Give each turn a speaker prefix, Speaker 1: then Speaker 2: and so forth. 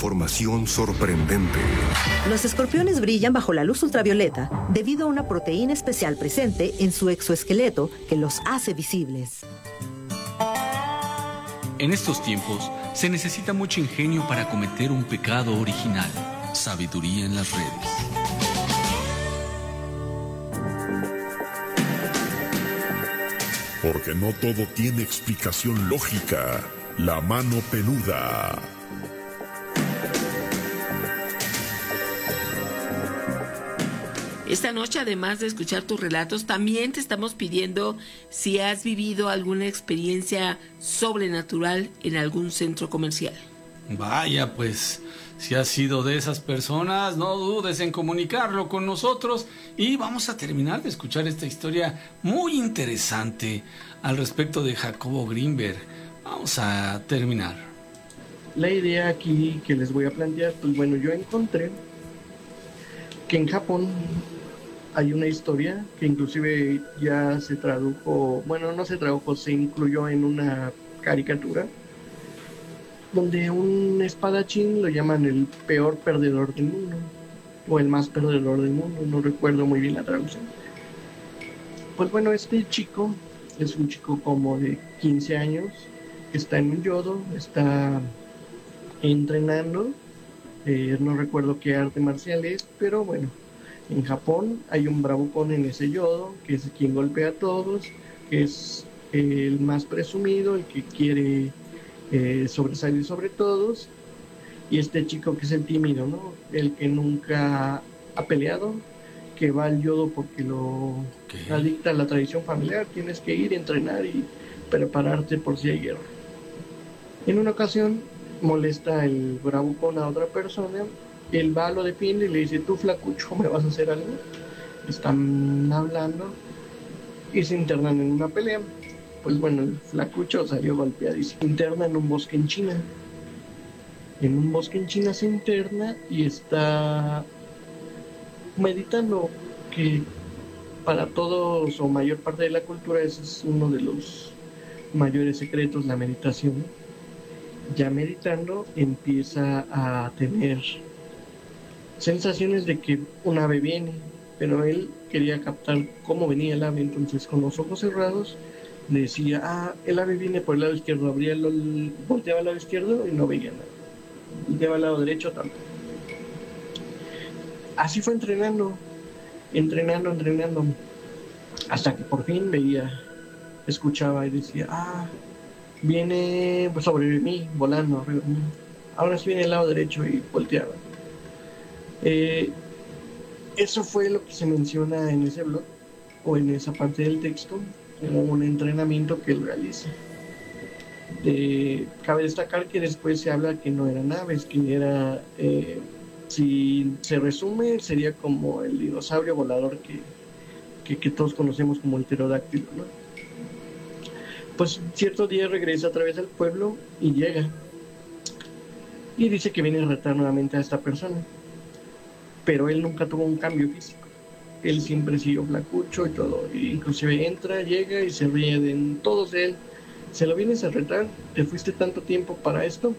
Speaker 1: información sorprendente.
Speaker 2: Los escorpiones brillan bajo la luz ultravioleta debido a una proteína especial presente en su exoesqueleto que los hace visibles.
Speaker 3: En estos tiempos se necesita mucho ingenio para cometer un pecado original. Sabiduría en las redes.
Speaker 4: Porque no todo tiene explicación lógica. La mano peluda.
Speaker 5: Esta noche, además de escuchar tus relatos, también te estamos pidiendo si has vivido alguna experiencia sobrenatural en algún centro comercial.
Speaker 3: Vaya, pues, si has sido de esas personas, no dudes en comunicarlo con nosotros y vamos a terminar de escuchar esta historia muy interesante al respecto de Jacobo Greenberg. Vamos a terminar.
Speaker 6: La idea aquí que les voy a plantear, pues bueno, yo encontré que en Japón hay una historia que inclusive ya se tradujo, bueno, no se tradujo, se incluyó en una caricatura, donde un espadachín lo llaman el peor perdedor del mundo, o el más perdedor del mundo, no recuerdo muy bien la traducción. Pues bueno, este chico es un chico como de 15 años, está en un yodo, está entrenando, no recuerdo qué arte marcial es, pero bueno, en Japón hay un bravucón en ese yodo, que es quien golpea a todos, que es el más presumido, el que quiere sobresalir sobre todos, y este chico que es el tímido, ¿no? El que nunca ha peleado, que va al yodo porque lo adicta a la tradición familiar, tienes que ir a entrenar y prepararte por si hay guerra. En una ocasión molesta el bravucón a otra persona, él va, lo defiende y le dice: tú, flacucho, ¿me vas a hacer algo? Están hablando y se internan en una pelea. Pues bueno, el flacucho salió golpeado y se interna en un bosque en China. En un bosque en China se interna y está meditando, que para todos o mayor parte de la cultura ese es uno de los mayores secretos, la meditación. Ya meditando empieza a tener sensaciones de que un ave viene, pero él quería captar cómo venía el ave, entonces con los ojos cerrados decía: el ave viene por el lado izquierdo, volteaba al lado izquierdo y no veía nada, volteaba al lado derecho tampoco. Así fue entrenando, hasta que por fin veía, escuchaba y decía: viene sobre mí, volando arriba de mí. Ahora sí viene al lado derecho, y volteaba. Eso fue lo que se menciona en ese blog, o en esa parte del texto, como un entrenamiento que él realiza. Cabe destacar que después se habla que no eran aves, que era, si se resume, sería como el dinosaurio volador que todos conocemos como el pterodáctilo, ¿no? Pues cierto día regresa otra vez al pueblo y llega y dice que viene a retar nuevamente a esta persona, pero él nunca tuvo un cambio físico, él siempre siguió flacucho y todo, e inclusive entra, llega y se ríe de todos de él. ¿Se lo vienes a retar? ¿Te fuiste tanto tiempo para esto?